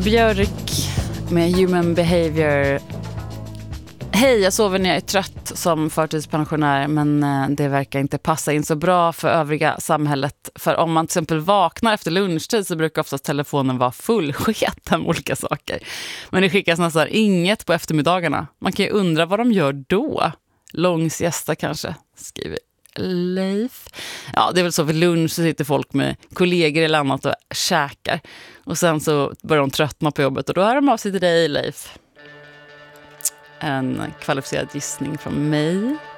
Björk med Human Behavior. Hej, jag sover när jag är trött som förtidspensionär, men det verkar inte passa in så bra för övriga samhället. För om man till exempel vaknar efter lunchtid så brukar oftast telefonen vara fullsketen med olika saker. Men det skickas nästan inget på eftermiddagarna. Man kan ju undra vad de gör då. Lång siesta kanske, skriver Leif. Ja, det är väl så, för lunch så sitter folk med kollegor eller annat och käkar. Och sen så börjar de tröttna på jobbet och då hör de av sig till dig, Leif. En kvalificerad gissning från mig.